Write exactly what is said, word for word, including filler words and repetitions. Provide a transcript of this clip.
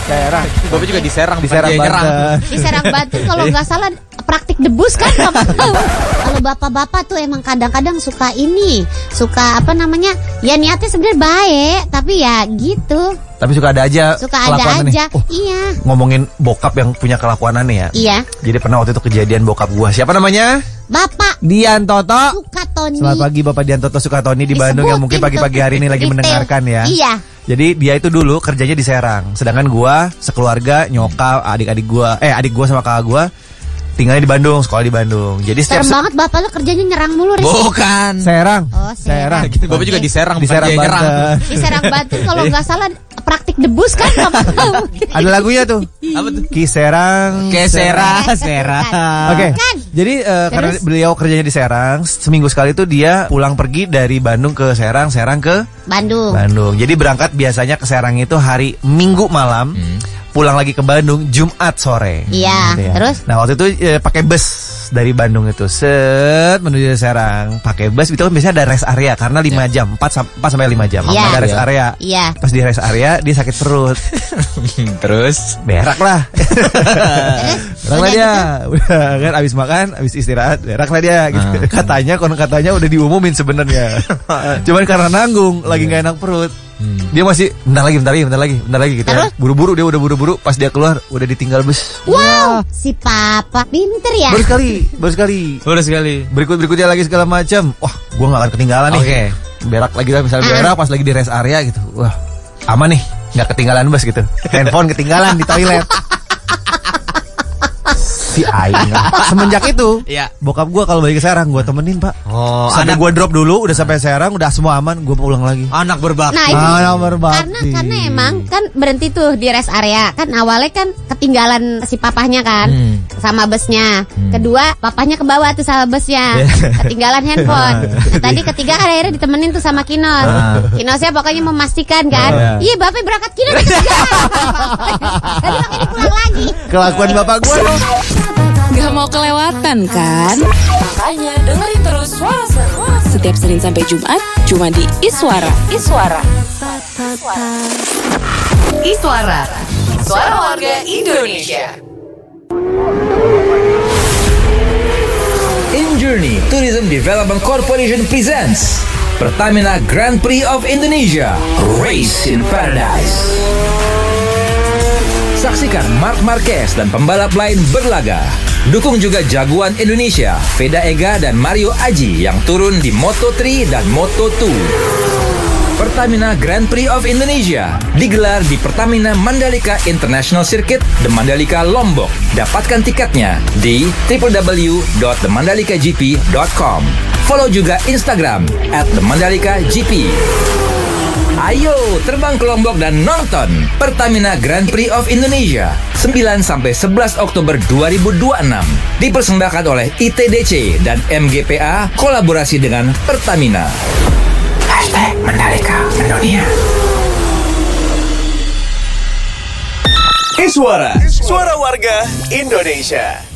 Serang. Bapak juga di Serang, di Serang Banten. Di Serang Banten kalau nggak salah praktik debus kan. Kalau bapak-bapak tuh emang kadang-kadang suka ini, suka apa namanya? Ya niatnya sebenarnya baik, tapi ya gitu. Tapi suka ada aja Suka ada kelakuan aja. aneh. Oh, iya. Ngomongin bokap yang punya kelakuan aneh ya. Iya. Jadi pernah waktu itu kejadian bokap gua. Siapa namanya? Bapak Dian Toto. Sukatoni. Selamat pagi Bapak Dian Toto Sukatoni di Bandung yang mungkin pagi-pagi hari ini lagi Detail. mendengarkan ya. Iya. Jadi dia itu dulu kerjanya di Serang. Sedangkan gua sekeluarga, nyokap, adik-adik gua, eh adik gua sama kakak gua tinggalnya di Bandung, sekolah di Bandung. Jadi setiap Serem banget bapak lo kerjanya nyerang mulu. Ris. Bukan. Serang. Oh, Serang. Serang. Bapak juga di Serang, Di bukan Serang dia nyerang. Banten. Di Serang Banten kalau nggak salah praktik debus kan. Ada lagunya tuh. Apa tuh? Ki Serang. Ke Serang, Serang. Oke. Kan? Jadi eh, karena Terus? beliau kerjanya di Serang, seminggu sekali tuh dia pulang pergi dari Bandung ke Serang, Serang ke Bandung. Bandung. Jadi berangkat biasanya ke Serang itu hari Minggu malam. Pulang lagi ke Bandung Jumat sore. Iya, Gitu ya. terus? Nah, waktu itu eh, pakai bus dari Bandung itu set menuju Serang. Pakai bus itu kan biasanya ada rest area karena lima jam, empat sampai lima jam. Iya. Ada rest Iya. area. Iya. Pas di rest area dia sakit perut. Terus Berak lah. Berak lah Udah dia. Udah kan abis makan, abis istirahat, berak lah dia gitu. Katanya konon katanya udah diumumin sebenarnya. Cuman karena nanggung lagi nggak enak perut. Dia masih bentar lagi, bentar lagi, bentar lagi, bentar lagi gitu. Terus? Ya. Buru-buru dia udah buru-buru. Pas dia keluar udah ditinggal bus. Wow, si papa pinter ya. Baru sekali, baru sekali. Baru sekali. Berikut berikutnya lagi segala macam. Wah, gua nggak akan ketinggalan nih. Oke. Berak lagi lah, misalnya berak pas lagi di rest area gitu. Wah, aman nih, nggak ketinggalan bus gitu. Handphone ketinggalan di toilet. Si Aing. Semenjak itu, Iya. bokap gua kalau balik ke Serang gua temenin pak. Oh, Sampai anak gua drop dulu, udah sampai Serang, udah semua aman, gua pulang lagi. anak berbakti. Nah, itu Ah, nomor karena bakti. karena emang kan berhenti tuh di rest area. Kan awalnya kan ketinggalan si papahnya kan Hmm. sama busnya. Kedua, papahnya ke bawah tuh sama busnya. Ketinggalan handphone. Nah, tadi ketiga kan akhirnya ditemenin tuh sama Kinos. Kinosnya pokoknya memastikan kan. Iya, bapak berangkat Kinos ketinggalan. Tadi makanya pulang lagi. Kelakuan bapak gua dong. Gak mau kelewatan kan? Makanya dengerin terus Suara Seru setiap Senin sampai Jumat cuma di Iswara. Iswara. Iswara. Suara warga Indonesia. InJourney Tourism Development Corporation presents Pertamina Grand Prix of Indonesia, Race in Paradise. Saksikan Marc Marquez dan pembalap lain berlaga. Dukung juga jagoan Indonesia, Veda Ega dan Mario Aji yang turun di Moto tiga dan Moto dua. Pertamina Grand Prix of Indonesia digelar di Pertamina Mandalika International Circuit, The Mandalika Lombok. Dapatkan tiketnya di w w w dot the mandalika g p dot com. Follow juga Instagram at the mandalika g p. Ayo terbang ke Lombok dan nonton Pertamina Grand Prix of Indonesia sembilan sampai sebelas Oktober dua ribu dua puluh enam. Dipersembahkan oleh I T D C dan M G P A kolaborasi dengan Pertamina. Hashtag Mandalika Mendunia. Iswara, suara warga Indonesia.